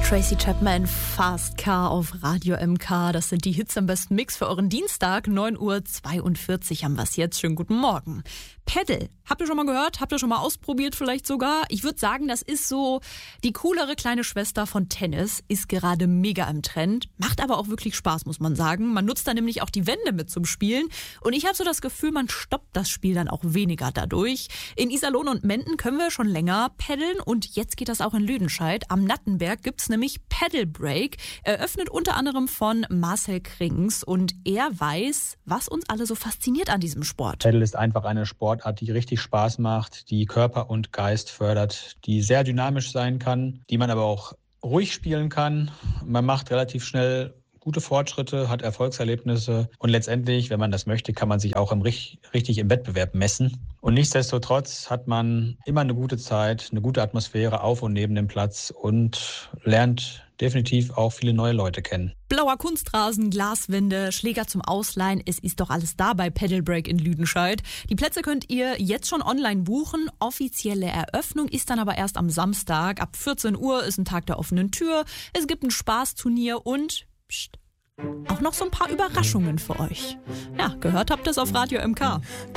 Tracy Chapman, Fast Car auf Radio MK. Das sind die Hits am besten Mix für euren Dienstag. 9:42 Uhr haben wir es jetzt. Schönen guten Morgen. Paddle. Habt ihr schon mal gehört? Habt ihr schon mal ausprobiert vielleicht sogar? Ich würde sagen, das ist so die coolere kleine Schwester von Tennis. Ist gerade mega im Trend. Macht aber auch wirklich Spaß, muss man sagen. Man nutzt da nämlich auch die Wände mit zum Spielen. Und ich habe so das Gefühl, man stoppt das Spiel dann auch weniger dadurch. In Iserlohn und Menden können wir schon länger paddeln. Und jetzt geht das auch in Lüdenscheid. Am Nattenberg gibt's nämlich Paddle Break. Eröffnet unter anderem von Marcel Krings. Und er weiß, was uns alle so fasziniert an diesem Sport. Paddle ist einfach eine Sportart, die richtig Spaß macht, die Körper und Geist fördert, die sehr dynamisch sein kann, die man aber auch ruhig spielen kann. Man macht relativ schnell gute Fortschritte, hat Erfolgserlebnisse und letztendlich, wenn man das möchte, kann man sich auch richtig im Wettbewerb messen. Und nichtsdestotrotz hat man immer eine gute Zeit, eine gute Atmosphäre auf und neben dem Platz und lernt definitiv auch viele neue Leute kennen. Blauer Kunstrasen, Glaswände, Schläger zum Ausleihen, es ist doch alles da bei Paddle Break in Lüdenscheid. Die Plätze könnt ihr jetzt schon online buchen. Offizielle Eröffnung ist dann aber erst am Samstag. Ab 14 Uhr ist ein Tag der offenen Tür. Es gibt ein Spaßturnier und auch noch so ein paar Überraschungen für euch. Ja, gehört habt ihr es auf Radio MK.